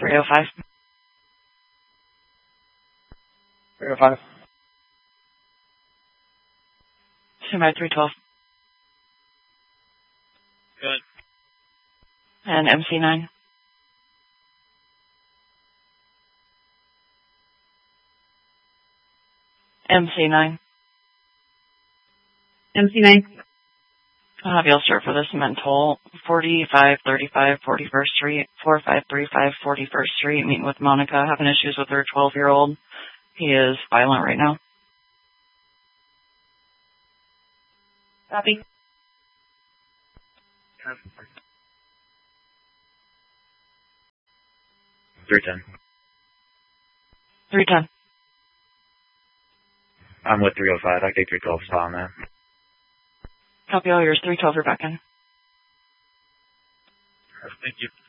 305. 305. Standby 312. Good. And MC9. MC9. MC9. I'll have you all start for this mental 4535 41st Street, 4535 41st Street, meeting with Monica, having issues with her 12-year-old. He is violent right now. Copy. 310. 310. I'm with 305. I take 312 spot on that. Copy all yours. 312, you're back in. Thank you.